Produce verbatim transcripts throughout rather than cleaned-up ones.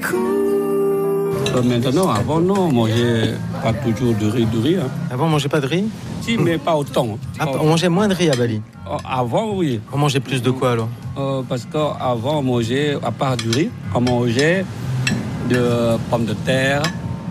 Euh, maintenant, avant, non, on mangeait pas toujours de riz, de riz. Hein. Avant, on mangeait pas de riz? Si, mais pas autant. Ah, on mangeait moins de riz à Bali? Avant, oui. On mangeait plus de quoi alors? euh, Parce qu'avant, on mangeait, à part du riz, on mangeait de pommes de terre,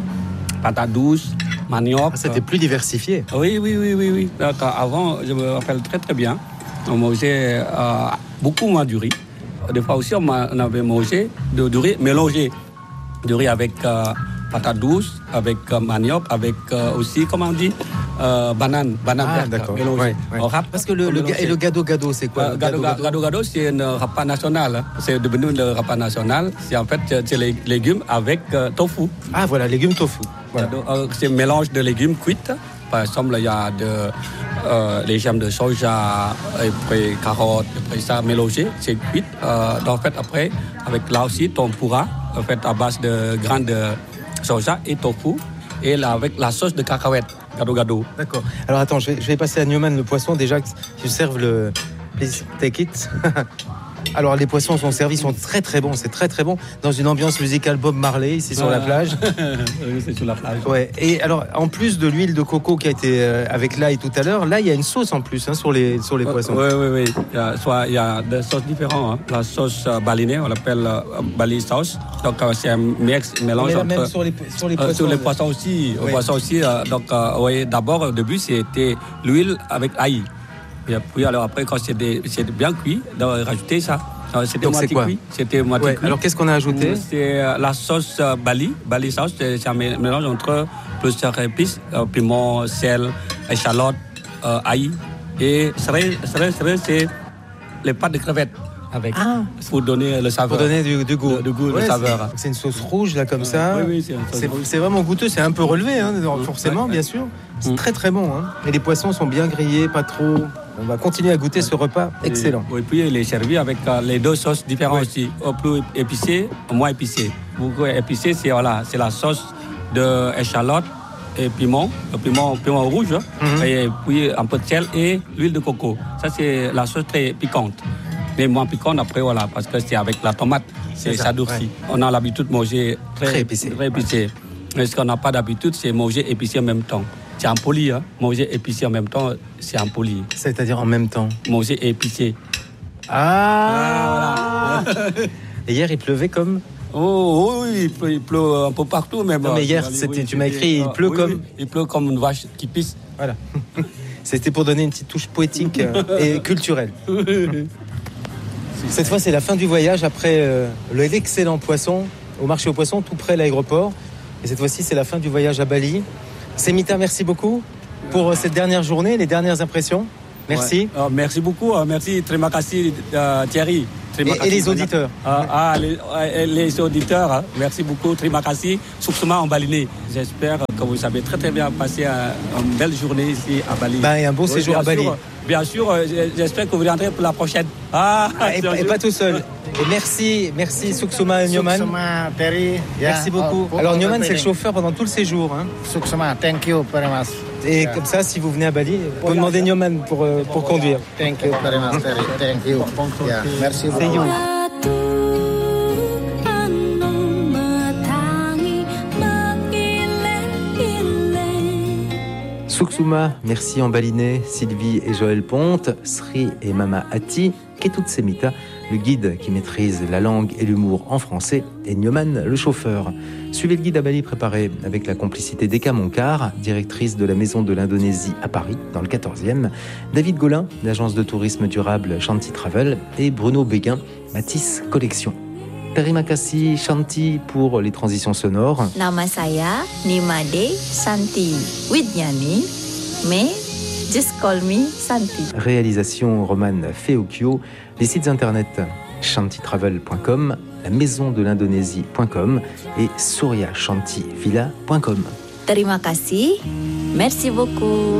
patates douces, manioc. Ah, c'était plus diversifié. Oui, oui, oui, oui. oui. Donc, avant, je me rappelle très très bien, on mangeait euh, beaucoup moins du riz. Des fois aussi, on avait mangé de, du riz mélangé. Du riz avec euh, patates douces, avec euh, manioc, avec euh, aussi, comment on dit, euh, banane, banane ah, verte. D'accord. Mélangée. Ouais, ouais. Parce que le, le, ga- et le gado-gado, c'est quoi? Euh, le gado, gado, gado, gado, c'est un repas national. Hein. C'est devenu le repas national. C'est en fait c'est les légumes avec euh, tofu. Ah, voilà, légumes tofu. Voilà. Gado, euh, c'est un mélange de légumes cuits. Par exemple, il y a de, euh, les gemmes de soja, et puis carottes, et puis ça mélangé, c'est cuit. Euh, donc, en fait, après, avec là aussi, tempura, en fait, à base de grains de soja et tofu, et là, avec la sauce de cacahuète, gado-gado. D'accord. Alors attends, je vais, je vais passer à Newman le poisson. Déjà, que tu serves le. Please take it. Alors les poissons sont servis, sont très très bons, c'est très très bon. Dans une ambiance musicale Bob Marley, ici sur la plage. Oui, c'est sur la plage. Ouais. Et alors, en plus de l'huile de coco qui a été euh, avec l'ail tout à l'heure, là, il y a une sauce en plus hein, sur les, sur les poissons. Oui, oui, oui. Il y a, soit, il y a des sauces différentes. Hein. La sauce euh, balinée, on l'appelle euh, Bali sauce. Donc, euh, c'est un mix, un mélange Mais entre... même sur les, sur les euh, poissons. sur les poissons aussi. Oui. Les poissons aussi. Euh, donc, euh, oui, d'abord, au début, c'était l'huile avec ail. Et puis, alors après, quand c'était, c'était bien cuit, donc, rajouter ça. C'était Donc, moitié c'est quoi? cuit. C'était moitié Ouais. cuit. Alors, qu'est-ce qu'on a ajouté? C'est euh, la sauce euh, Bali. Bali sauce, c'est, c'est un mélange entre plusieurs épices, euh, piment, sel, échalote, euh, ail. Et serait, serait, serait, c'est les pâtes de crevettes. Avec, Ah. pour donner le saveur. Pour donner du, du goût. Le, du goût, Ouais, le saveur. C'est, c'est une sauce rouge, là, comme ça. Oui, oui, c'est une sauce C'est, rouge. c'est vraiment goûteux, c'est un peu relevé, hein, forcément, ouais, bien ouais. sûr. C'est Mm. très très bon. Hein. Et les poissons sont bien grillés, pas trop. On va continuer à goûter ce repas excellent. Et, et puis, il est servi avec euh, les deux sauces différentes Ouais. aussi. Au plus épicé, au moins épicé. Beaucoup épicé, c'est, voilà, c'est la sauce de échalote et piment, le piment, piment rouge, Mhm. et puis un peu de sel et l'huile de coco. Ça, c'est la sauce très piquante. Mais moins piquante après, voilà, parce que c'est avec la tomate, c'est, C'est ça, ça durcit. ouais. On a l'habitude de manger très, Très épicé. Très épicé. Mais ce qu'on n'a pas d'habitude, c'est manger épicé en même temps. C'est impoli, hein. Manger épicé en même temps, c'est impoli. C'est-à-dire en même temps. Manger épicé. Ah, Et hier, il pleuvait comme. Oh oui, il pleut, il pleut un peu partout. Mais Non, bon, mais hier, allez, c'était- oui, tu m'as c'était- écrit, il ah, pleut oui, comme- oui, il pleut comme une vache qui pisse. Voilà. C'était pour donner une petite touche poétique euh, et culturelle. Cette fois, c'est la fin du voyage après euh, l'excellent poisson au marché aux poissons, tout près de l'aéroport. Et cette fois-ci, c'est la fin du voyage à Bali. Semita, merci beaucoup pour euh, cette dernière journée, les dernières impressions. Merci. Ouais. Ah, merci beaucoup. ah, Merci, terima kasih, euh, Thierry. Terima Et- et kasih les banyak. auditeurs. Ah, ah, les, ouais, les auditeurs, hein. Merci beaucoup. Terima kasih. Suksuma en Baliné. J'espère que vous avez très très bien passé un- une belle journée ici à Bali. Bah, et un beau Oui, séjour bien à Bali. sûr, Bien sûr, euh, j'espère que vous viendrez pour la prochaine. Ah, Ah, et, bien et sûr. pas tout seul. Et merci, merci Suksuma et Nyoman. Suksuma, Terry. Merci beaucoup. Alors Nyoman, c'est le chauffeur pendant tout le séjour. Hein. Suksuma, thank you very much. Et Yeah. comme ça, si vous venez à Bali, vous pouvez demander Nyoman pour, euh, pour conduire. Thank you very much, Terry. Thank you. Yeah, merci See beaucoup. you. Suksuma, merci en balinais, Sylvie et Joël Ponte, Sri et Mama Ati, Ketut Semita, le guide qui maîtrise la langue et l'humour en français, et Nyoman, le chauffeur. Suivez le guide à Bali préparé avec la complicité d'Eka Monclar, directrice de la Maison de l'Indonésie à Paris, dans le quatorzième, David Golin, l'agence de tourisme durable Shanti Travel, et Bruno Béguin, Matisse Collection. Terima kasih Shanti pour les transitions sonores. Nama saya Nimade Santi Widyani, mais just call me Santi. Réalisation Romane Feokio, les sites internet shantitravel point com, la maison de l'Indonésie point com et surya shanti villa point com. Terima kasih, merci beaucoup.